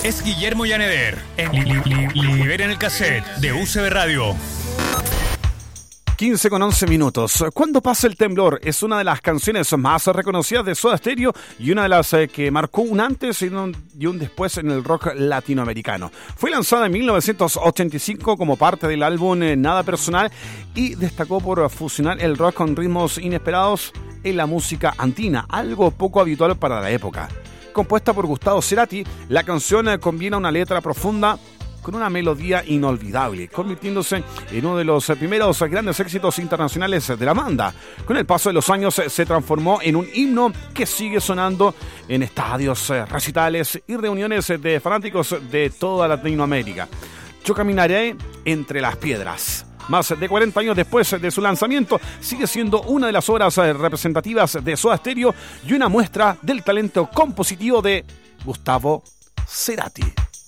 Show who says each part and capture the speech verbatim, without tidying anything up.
Speaker 1: Es Guillermo Llaneder en li, li, li, Liberen el Cassette de U C B Radio.
Speaker 2: quince con once minutos. Cuando pasa el temblor es una de las canciones más reconocidas de Soda Stereo y una de las eh, que marcó un antes y un, y un después en el rock latinoamericano. Fue lanzada en mil novecientos ochenta y cinco como parte del álbum eh, Nada Personal y destacó por fusionar el rock con ritmos inesperados en la música andina, algo poco habitual para la época. Compuesta por Gustavo Cerati, la canción eh, combina una letra profunda con una melodía inolvidable, convirtiéndose en uno de los primeros grandes éxitos internacionales de la banda. Con el paso de los años se transformó en un himno que sigue sonando en estadios, recitales y reuniones de fanáticos de toda Latinoamérica. Yo caminaré entre las piedras. Más de cuarenta años después de su lanzamiento, sigue siendo una de las obras representativas de Soda Stereo y una muestra del talento compositivo de Gustavo Cerati.